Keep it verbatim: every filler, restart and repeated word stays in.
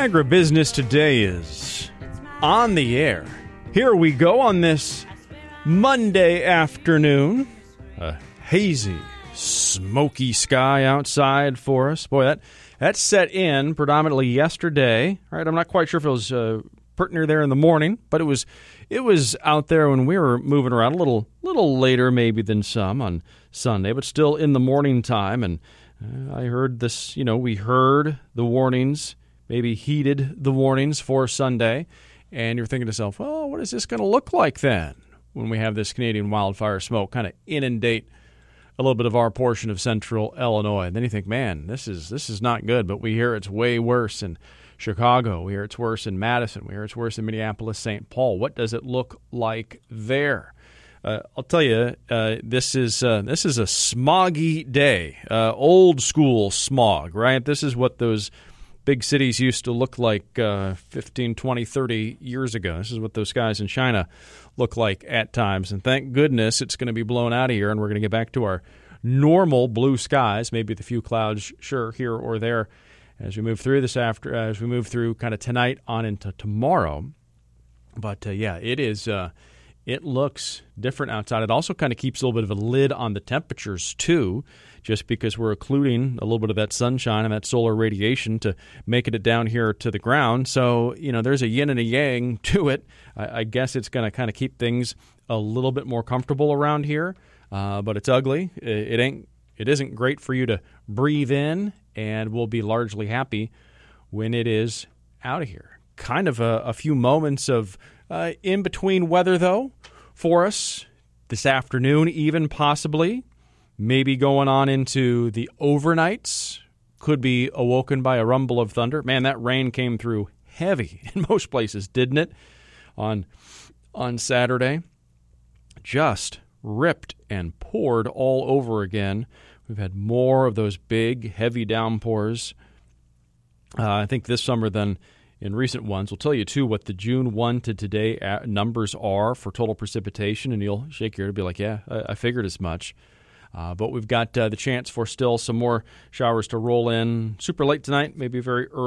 Agribusiness Today is on the air. Here we go on this Monday afternoon. A hazy, smoky sky outside for us. Boy, that, that set in predominantly yesterday. All right, I'm not quite sure if it was uh, pertinent there in the morning, but it was it was out there when we were moving around a little little later maybe than some on Sunday, but still in the morning time. And uh, I heard this, you know, we heard the warnings, maybe heeded the warnings for Sunday. And you're thinking to yourself, well, what is this going to look like then when we have this Canadian wildfire smoke kind of inundate a little bit of our portion of central Illinois? And then you think, man, this is this is not good. But we hear it's way worse in Chicago. We hear it's worse in Madison. We hear it's worse in Minneapolis, Saint Paul. What does it look like there? Uh, I'll tell you, uh, this is uh, this is a smoggy day, uh, old school smog, right? This is what those big cities used to look like uh, fifteen, twenty, thirty years ago. This is what those skies in China look like at times. And thank goodness it's going to be blown out of here, and we're going to get back to our normal blue skies, maybe with a few clouds, sure, here or there, as we move through this after, as we move through kind of tonight on into tomorrow. But, uh, yeah, it is uh, it looks different outside. It also kind of keeps a little bit of a lid on the temperatures, too, just because we're occluding a little bit of that sunshine and that solar radiation to making it down here to the ground. So, you know, there's a yin and a yang to it. I, I guess it's going to kind of keep things a little bit more comfortable around here, uh, but it's ugly. It, it ain't. It isn't great for you to breathe in, and we'll be largely happy when it is out of here. Kind of a, a few moments of uh, in-between weather, though, for us this afternoon, even possibly. Maybe going on into the overnights, could be awoken by a rumble of thunder. Man, that rain came through heavy in most places, didn't it? On on Saturday, just ripped and poured all over again. We've had more of those big, heavy downpours, uh, I think, this summer than in recent ones. We'll tell you, too, what the June first to today numbers are for total precipitation, and you'll shake your head and be like, yeah, I, I figured as much. Uh, but we've got uh, the chance for still some more showers to roll in super late tonight, maybe very early.